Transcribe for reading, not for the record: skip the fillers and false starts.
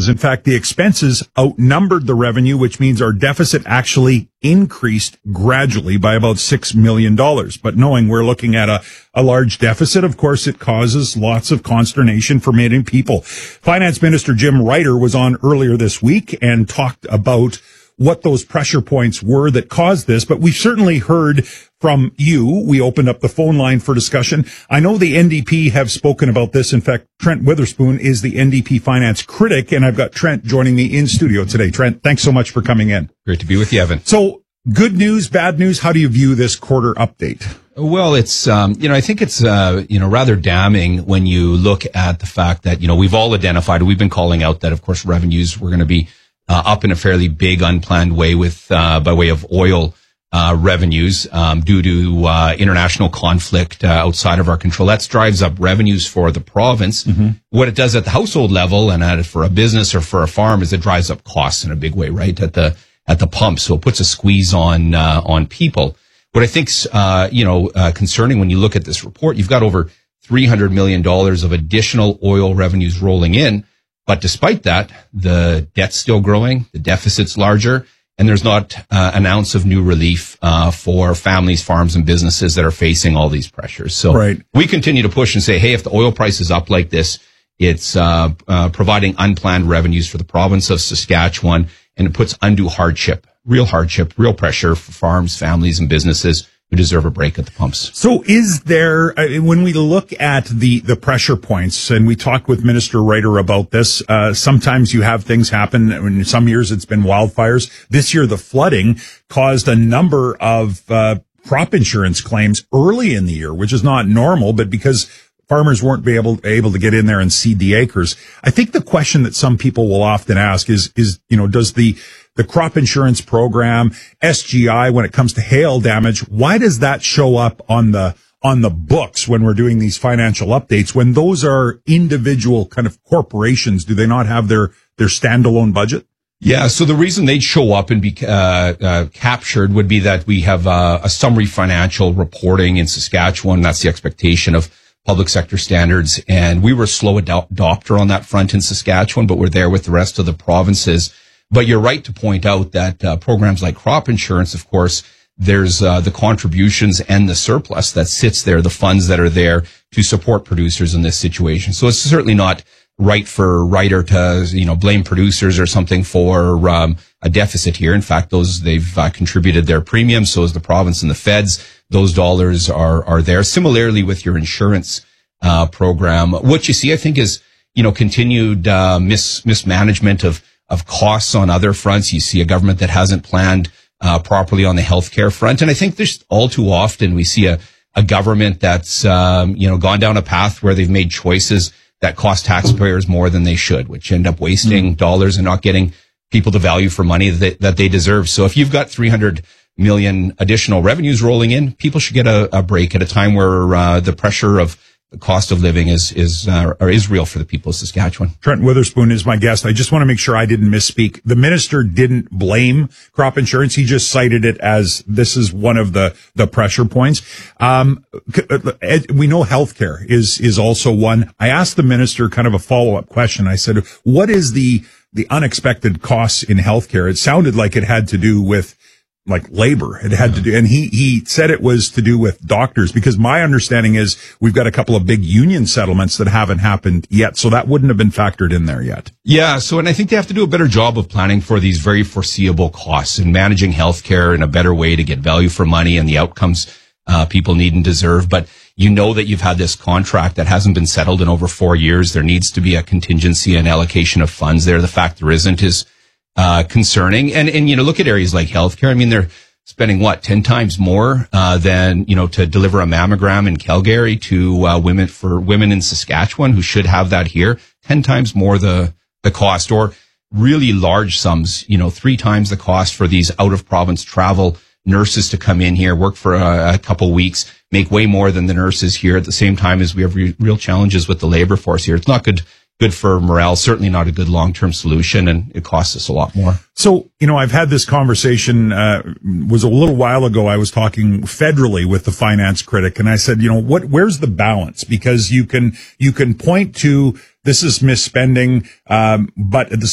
expenses. In fact, the expenses outnumbered the revenue, which means our deficit actually increased gradually by about $6 million. But knowing we're looking at a large deficit, of course, it causes lots of consternation for many people. Finance Minister Jim Ryder was on earlier this week and talked about what those pressure points were that caused this, but we've certainly heard from you. We opened up the phone line for discussion. I know the NDP have spoken about this. In fact, Trent Witherspoon is the NDP finance critic, and I've got Trent joining me in studio today. Trent, thanks so much for coming in. Great to be with you, Evan. So, good news, bad news, how do you view this quarter update? Well, it's, I think it's, rather damning when you look at the fact that, we've all identified, we've been calling out that, of course, revenues were going to be up in a fairly big unplanned way with, by way of oil, revenues, due to, international conflict, outside of our control. That drives up revenues for the province. Mm-hmm. What it does at the household level and for a business or for a farm is it drives up costs in a big way, right? At the pump. So it puts a squeeze on people. What I think's, concerning when you look at this report, you've got over $300 million of additional oil revenues rolling in. But despite that, the debt's still growing, the deficit's larger, and there's not an ounce of new relief for families, farms, and businesses that are facing all these pressures. So right. We continue to push and say, hey, if the oil price is up like this, it's providing unplanned revenues for the province of Saskatchewan, and it puts undue hardship, real pressure for farms, families, and businesses who deserve a break at the pumps. So is there, when we look at the pressure points, and we talked with Minister Ryder about this, sometimes you have things happen. In some years it's been wildfires. This year the flooding caused a number of crop insurance claims early in the year, which is not normal, but because farmers weren't able to get in there and seed the acres. I think the question that some people will often ask is, does the crop insurance program, SGI, when it comes to hail damage, why does that show up on the books when we're doing these financial updates? When those are individual kind of corporations, do they not have their standalone budget? Yeah, so the reason they'd show up and be captured would be that we have a summary financial reporting in Saskatchewan. That's the expectation of public sector standards. And we were a slow adopter on that front in Saskatchewan, but we're there with the rest of the provinces. But you're right to point out that programs like crop insurance, of course, there's the contributions and the surplus that sits there, the funds that are there to support producers in this situation. So it's certainly not right for Ryder to, blame producers or something for a deficit here. In fact, they've contributed their premiums. So is the province and the feds. Those dollars are there. Similarly with your insurance program, what you see, I think, is continued mismanagement of costs on other fronts. You see a government that hasn't planned properly on the healthcare front, and I think there's all too often we see a government that's gone down a path where they've made choices that cost taxpayers more than they should, which end up wasting dollars and not getting people the value for money that they deserve. So if you've got 300 million additional revenues rolling in, people should get a break at a time where the pressure of the cost of living is real for the people of Saskatchewan. Trent Witherspoon is my guest. I just want to make sure I didn't misspeak. The minister didn't blame crop insurance. He just cited it as this is one of the pressure points. We know healthcare is also one. I asked the minister kind of a follow-up question. I said, what is the unexpected costs in healthcare? It sounded like it had to do with like labor. It had to do, and he said it was to do with doctors, because my understanding is we've got a couple of big union settlements that haven't happened yet. So that wouldn't have been factored in there yet. Yeah. So, and I think they have to do a better job of planning for these very foreseeable costs and managing healthcare in a better way to get value for money and the outcomes, people need and deserve. But that you've had this contract that hasn't been settled in over 4 years. There needs to be a contingency and allocation of funds there. The fact there isn't is concerning. And look at areas like healthcare. I mean, they're spending 10 times more, than, to deliver a mammogram in Calgary to, women in Saskatchewan who should have that here. 10 times more the cost, or really large sums, 3 times the cost for these out of province travel nurses to come in here, work for a couple weeks, make way more than the nurses here at the same time as we have real challenges with the labor force here. It's not good for morale, certainly not a good long-term solution, and it costs us a lot more. So, I've had this conversation, was a little while ago. I was talking federally with the finance critic, and I said, where's the balance? Because you can point to this is misspending, but at the